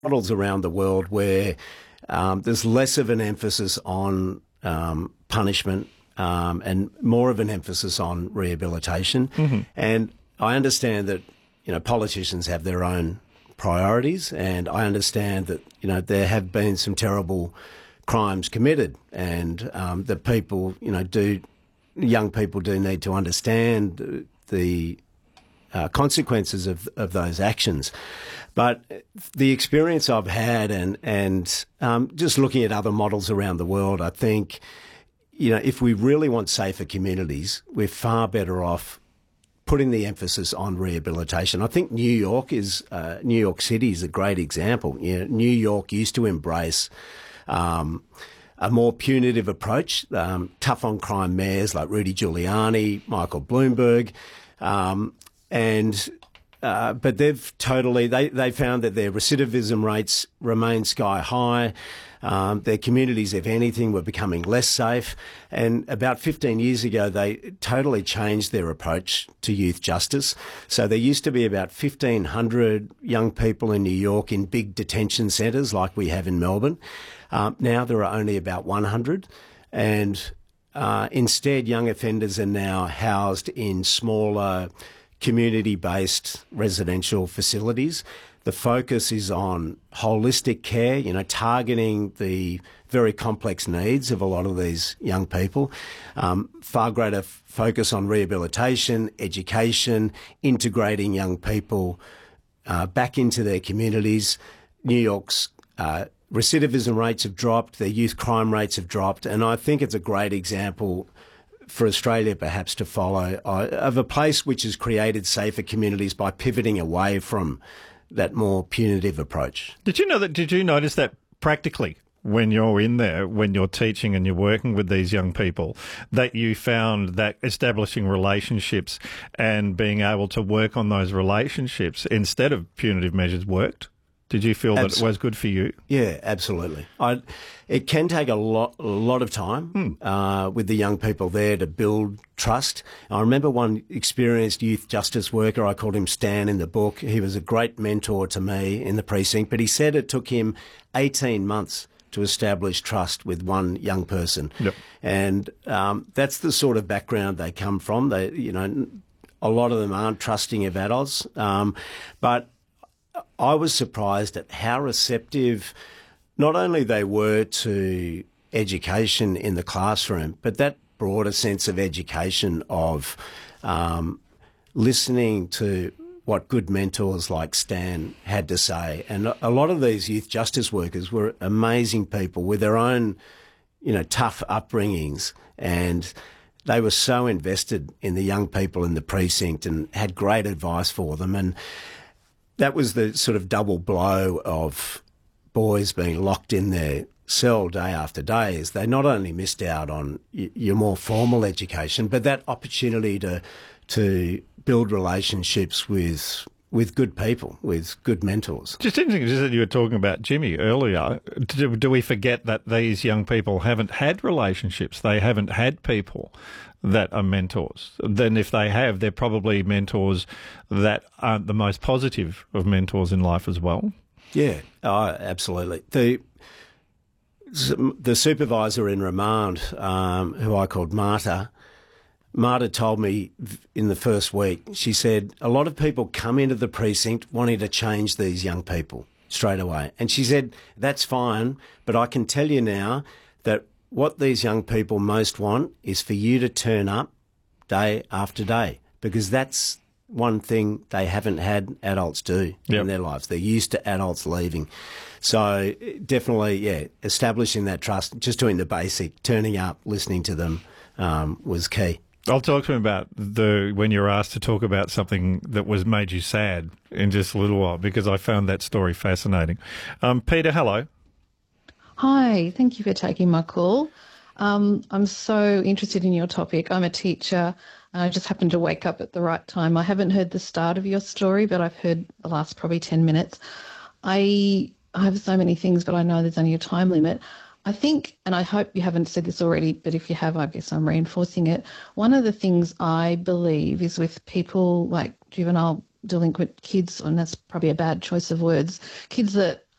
models around the world where there's less of an emphasis on punishment and more of an emphasis on rehabilitation. And I understand that, politicians have their own priorities, and I understand that, there have been some terrible crimes committed, and that people, young people do need to understand the consequences of those actions. But the experience I've had and just looking at other models around the world, I think, if we really want safer communities, we're far better off putting the emphasis on rehabilitation. I think New York City is a great example. New York used to embrace a more punitive approach, tough on crime mayors like Rudy Giuliani, Michael Bloomberg, but they found that their recidivism rates remain sky high. Their communities, if anything, were becoming less safe. And about 15 years ago, they totally changed their approach to youth justice. So there used to be about 1,500 young people in New York in big detention centres like we have in Melbourne. Now there are only about 100. And instead, young offenders are now housed in smaller community-based residential facilities. The focus is on holistic care, targeting the very complex needs of a lot of these young people. Far greater focus on rehabilitation, education, integrating young people back into their communities. New York's recidivism rates have dropped, their youth crime rates have dropped, and I think it's a great example for Australia perhaps to follow of a place which has created safer communities by pivoting away from that more punitive approach. Did you notice that practically when you're in there, when you're teaching and you're working with these young people, that you found that establishing relationships and being able to work on those relationships instead of punitive measures worked? Did you feel that it was good for you? Yeah, absolutely. It can take a lot of time with the young people there to build trust. I remember one experienced youth justice worker, I called him Stan in the book. He was a great mentor to me in the precinct, but he said it took him 18 months to establish trust with one young person. Yep. And that's the sort of background they come from. They, a lot of them aren't trusting of adults, but I was surprised at how receptive not only they were to education in the classroom, but that broader sense of education of listening to what good mentors like Stan had to say. And a lot of these youth justice workers were amazing people with their own, tough upbringings, and they were so invested in the young people in the precinct and had great advice for them. And that was the sort of double blow of boys being locked in their cell day after day, is they not only missed out on your more formal education, but that opportunity to build relationships with good people, with good mentors. Just interesting, just that you were talking about Jimmy earlier. Do we forget that these young people haven't had relationships? They haven't had people that are mentors. Then if they have, they're probably mentors that aren't the most positive of mentors in life as well. Yeah, absolutely. The supervisor in remand, who I called Marta told me in the first week, she said, a lot of people come into the precinct wanting to change these young people straight away. And she said, that's fine, but I can tell you now that what these young people most want is for you to turn up day after day, because that's one thing they haven't had adults do in their lives. They're used to adults leaving. So definitely, establishing that trust, just doing the basic, turning up, listening to them was key. I'll talk to him about when you were asked to talk about something that made you sad in just a little while, because I found that story fascinating. Peter, hello. Hi, thank you for taking my call. I'm so interested in your topic. I'm a teacher and I just happened to wake up at the right time. I haven't heard the start of your story, but I've heard the last probably 10 minutes. I have so many things, but I know there's only a time limit. I think, and I hope you haven't said this already, but if you have, I guess I'm reinforcing it. One of the things I believe is with people like juvenile delinquent kids, and that's probably a bad choice of words, kids that